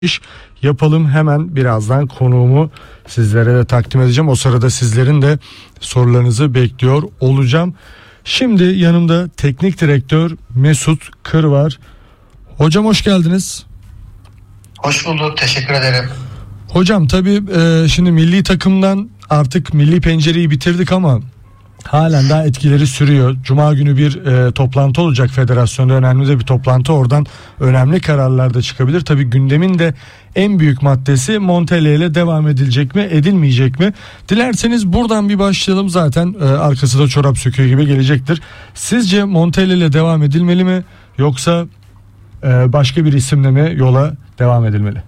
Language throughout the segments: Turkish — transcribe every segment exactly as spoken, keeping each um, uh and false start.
iş yapalım. Hemen birazdan konuğumu sizlere de takdim edeceğim. O sırada sizlerin de sorularınızı bekliyor olacağım. Şimdi yanımda teknik direktör Mesut Kır var. Hocam hoş geldiniz. Hoş bulduk. Teşekkür ederim. Hocam tabii e, şimdi milli takımdan artık milli pencereyi bitirdik ama halen daha etkileri sürüyor. Cuma günü bir e, toplantı olacak federasyonda, önemli de bir toplantı. Oradan önemli kararlar da çıkabilir. Tabii gündemin de en büyük maddesi Montella ile devam edilecek mi, edilmeyecek mi? Dilerseniz buradan bir başlayalım. Zaten e, arkası da çorap söküğü gibi gelecektir. Sizce Montella ile devam edilmeli mi, yoksa e, başka bir isimle mi yola devam edilmeli?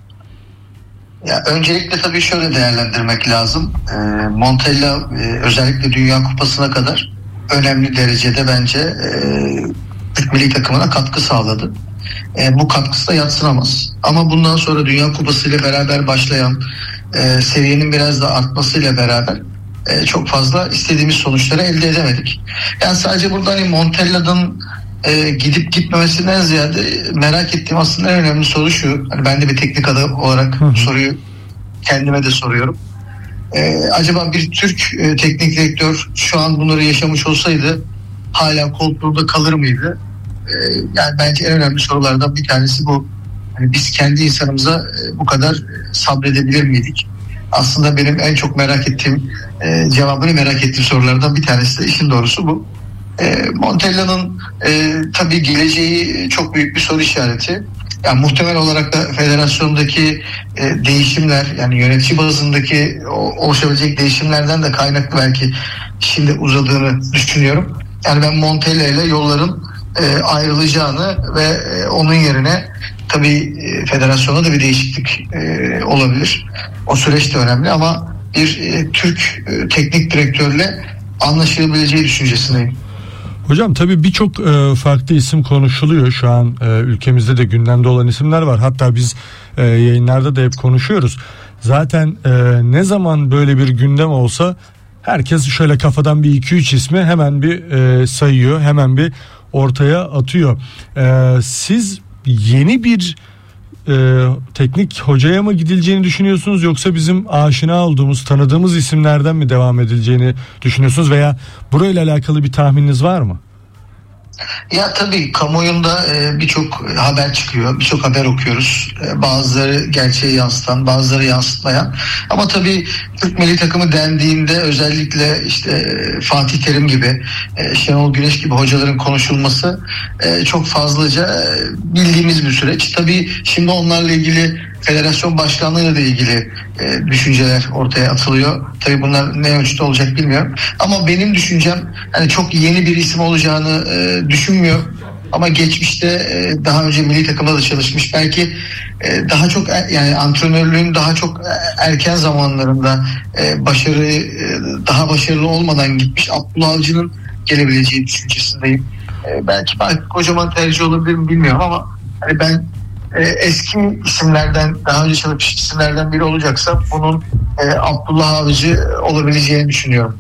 Ya öncelikle tabii şöyle değerlendirmek lazım. E, Montella e, özellikle Dünya Kupası'na kadar önemli derecede bence e, Türk milli takımına katkı sağladı. E, bu katkısı da yadsınamaz. Ama bundan sonra Dünya Kupası ile beraber başlayan e, seviyenin biraz da artmasıyla beraber e, çok fazla istediğimiz sonuçları elde edemedik. Yani sadece burada hani Montella'nın e, gidip gitmemesinden ziyade merak ettiğim aslında en önemli soru şu. Hani ben de bir teknik adam olarak bu soruyu kendime de soruyorum. E, acaba bir Türk e, teknik direktör şu an bunları yaşamış olsaydı hala koltuğunda kalır mıydı? E, yani bence en önemli sorulardan bir tanesi bu. Yani biz kendi insanımıza e, bu kadar e, sabredebilir miydik? Aslında benim en çok merak ettiğim, e, cevabını merak ettiğim sorulardan bir tanesi de işin doğrusu bu. E, Montella'nın e, tabii geleceği çok büyük bir soru işareti. Yani muhtemel olarak da federasyondaki e, değişimler, yani yönetici bazındaki o, oluşabilecek değişimlerden de kaynaklı belki şimdi uzadığını düşünüyorum. Yani ben Montella ile yolların e, ayrılacağını ve e, onun yerine tabii e, federasyonda da bir değişiklik e, olabilir. O süreç de önemli ama bir e, Türk e, teknik direktörle anlaşılabileceği düşüncesindeyim. Hocam tabii birçok e, farklı isim konuşuluyor şu an, e, ülkemizde de gündemde olan isimler var. Hatta biz e, yayınlarda da hep konuşuyoruz. Zaten e, ne zaman böyle bir gündem olsa herkes şöyle kafadan bir iki üç ismi hemen bir e, sayıyor, hemen bir ortaya atıyor. E, siz yeni bir e, teknik hocaya mı gidileceğini düşünüyorsunuz, yoksa bizim aşina olduğumuz, tanıdığımız isimlerden mi devam edileceğini düşünüyorsunuz, veya burayla alakalı bir tahmininiz var mı? Ya tabii kamuoyunda e, birçok haber çıkıyor, birçok haber okuyoruz. E, bazıları gerçeği yansıtan, bazıları yansıtmayan. Ama tabii Türk milli takımı dendiğinde özellikle işte e, Fatih Terim gibi, e, Şenol Güneş gibi hocaların konuşulması e, çok fazlaca e, bildiğimiz bir süreç. Tabii şimdi onlarla ilgili federasyon başkanlığıyla da ilgili e, düşünceler ortaya atılıyor. Tabii bunlar ne ölçüde olacak bilmiyorum. Ama benim düşüncem hani çok yeni bir isim olacağını e, düşünmüyor. Ama geçmişte e, daha önce milli takımda da çalışmış. Belki e, daha çok er, yani antrenörlüğün daha çok erken zamanlarında e, başarı e, daha başarılı olmadan gitmiş Abdullah Avcı'nın gelebileceği düşüncesindeyim. E, belki belki kocaman tercih olabilir mi bilmiyorum ama hani ben eski isimlerden, daha önce çalışmış isimlerden biri olacaksa bunun e, Abdullah Avcı olabileceğini düşünüyorum.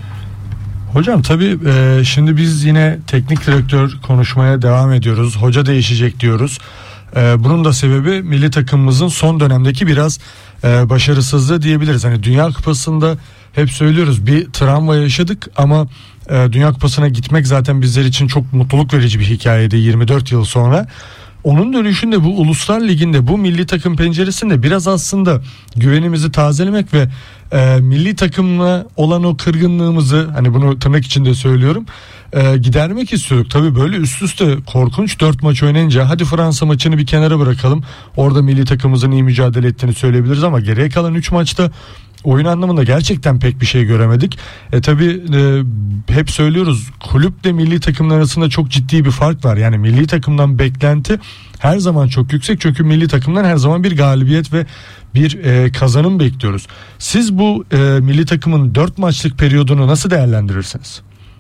Hocam tabii e, şimdi biz yine teknik direktör konuşmaya devam ediyoruz. Hoca değişecek diyoruz. E, bunun da sebebi milli takımımızın son dönemdeki biraz e, başarısızlığı diyebiliriz. Hani Dünya Kupası'nda hep söylüyoruz, bir travma yaşadık ama e, Dünya Kupası'na gitmek zaten bizler için çok mutluluk verici bir hikayeydi yirmi dört yıl sonra. Onun dönüşünde bu Uluslar Ligi'nde, bu milli takım penceresinde biraz aslında güvenimizi tazelemek ve e, milli takımla olan o kırgınlığımızı, hani bunu tırnak içinde söylüyorum, e, gidermek istiyorduk. Tabii böyle üst üste korkunç dört maç oynayınca, hadi Fransa maçını bir kenara bırakalım, orada milli takımımızın iyi mücadele ettiğini söyleyebiliriz ama geriye kalan üç maçta oyun anlamında gerçekten pek bir şey göremedik. E tabi e, hep söylüyoruz, kulüple milli takımlar arasında çok ciddi bir fark var. Yani milli takımdan beklenti her zaman çok yüksek, çünkü milli takımdan her zaman bir galibiyet ve bir e, kazanım bekliyoruz. Siz bu e, milli takımın dört maçlık periyodunu nasıl değerlendirirsiniz?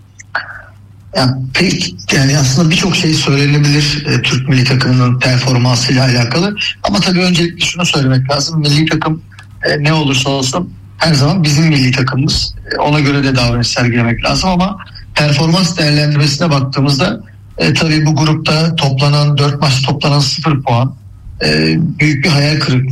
Yani, pek, yani aslında birçok şey söylenebilir e, Türk milli takımının performansıyla alakalı. Ama tabii öncelikle şunu söylemek lazım. Milli takım e, ne olursa olsun her zaman bizim milli takımımız. E, ona göre de davranış sergilemek lazım ama performans değerlendirmesine baktığımızda e, tabii bu grupta toplanan dört maç toplanan sıfır puan e, büyük bir hayal kırıklığı